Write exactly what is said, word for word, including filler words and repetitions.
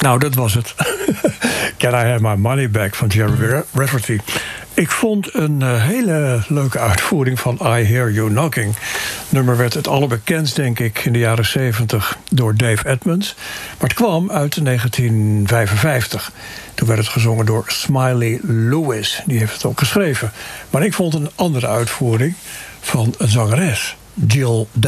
Nou, dat was het. Can I Have My Money Back van Jerry Rafferty. Ik vond een uh, hele leuke uitvoering van I Hear You Knocking. Het nummer werd het allerbekendst, denk ik, in de jaren zeventig door Dave Edmunds. Maar het kwam uit negentien vijfenvijftig. Toen werd het gezongen door Smiley Lewis. Die heeft het ook geschreven. Maar ik vond een andere uitvoering van een zangeres, Jill